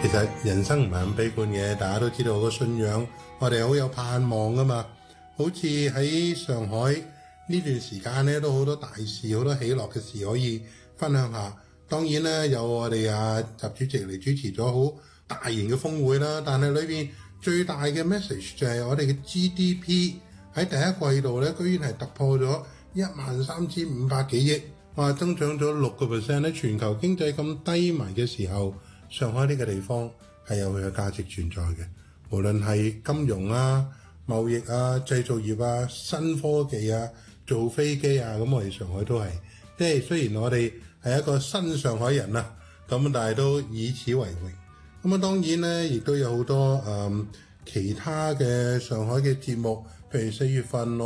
其實人生唔係咁悲觀嘅，大家都知道個信仰，我哋好有盼望噶嘛。好似喺上海呢段時間咧，都好多大事，好多喜樂嘅事可以分享下。當然咧，有我哋習主席嚟主持咗好大型嘅峰會啦。但係裏邊最大嘅 message 就係我哋嘅 GDP 喺第一季度咧，居然係突破咗13,500幾億，哇！增長咗6%咧。全球經濟咁低迷嘅時候，上海呢個地方係有佢嘅價值存在嘅。無論係金融啊、貿易啊、製造業啊、新科技啊、做飛機啊，咁我哋上海都係，即係雖然我哋係一個新上海人啦，咁但係都以此為榮。咁當然咧，亦都有好多其他嘅上海嘅節目，譬如4月份